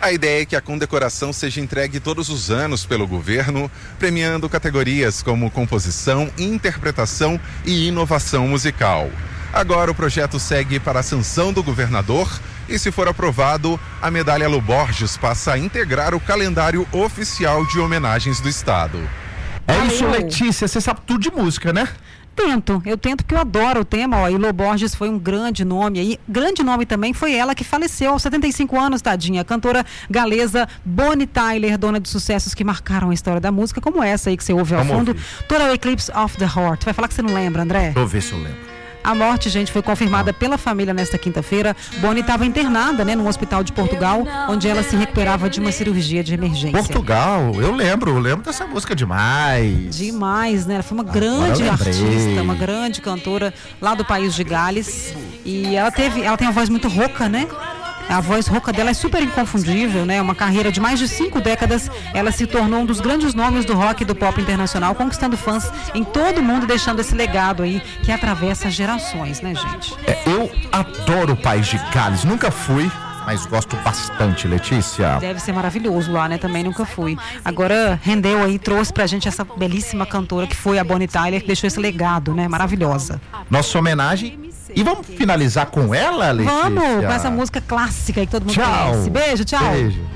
A ideia é que a condecoração seja entregue todos os anos pelo governo, premiando categorias como composição, interpretação e inovação musical. Agora o projeto segue para a sanção do governador e, se for aprovado, a medalha Lu Borges passa a integrar o calendário oficial de homenagens do estado. É isso, Letícia, você sabe tudo de música, né? Eu tento porque eu adoro o tema, ó, e Lu Borges foi um grande nome aí, grande nome também foi ela que faleceu aos 75 anos, tadinha, a cantora galesa Bonnie Tyler, dona de sucessos que marcaram a história da música, como essa aí que você ouve ao fundo, Total Eclipse of the Heart. Vai falar que você não lembra, André? Vou ver se eu lembro. A morte, gente, foi confirmada pela família nesta quinta-feira. Bonnie estava internada, num hospital de Portugal, onde ela se recuperava de uma cirurgia de emergência. Portugal, eu lembro dessa música demais. Demais, né? Ela foi uma grande artista, uma grande cantora lá do país de Gales. E ela tem uma voz muito rouca, né? A voz rouca dela é super inconfundível, né? Uma carreira de mais de 5 décadas, ela se tornou um dos grandes nomes do rock e do pop internacional, conquistando fãs em todo o mundo, deixando esse legado aí que atravessa gerações, né, gente? Eu adoro o país de Gales, nunca fui, mas gosto bastante, Letícia. Deve ser maravilhoso lá, né? Também nunca fui. Agora rendeu aí, trouxe pra gente essa belíssima cantora que foi a Bonnie Tyler, que deixou esse legado, né? Maravilhosa. Nossa homenagem. E vamos finalizar com ela, Letícia? Vamos, com essa música clássica que todo mundo conhece. Beijo, tchau. Beijo.